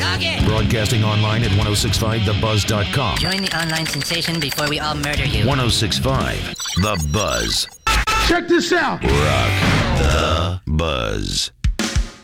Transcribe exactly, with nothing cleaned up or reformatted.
Log in. Broadcasting online at ten sixty-five the buzz dot com. Join the online sensation before we all murder you. ten sixty-five The Buzz. Check this out. Rock the Buzz.